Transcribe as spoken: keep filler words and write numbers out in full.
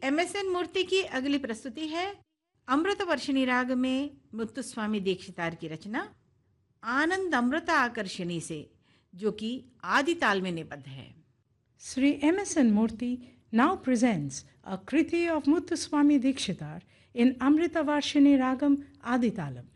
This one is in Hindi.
एमएसएन मूर्ति की अगली प्रस्तुति है अमृत वर्षिणी राग में मुत्तुस्वामी दीक्षितार की रचना आनंद अमृत आकर्षणी से, जो कि आदि ताल में निबद्ध है। Sri M S N Murthy now presents a kriti of Muthuswami Dikshitar in Amrita Varshini Ragam Aditalam.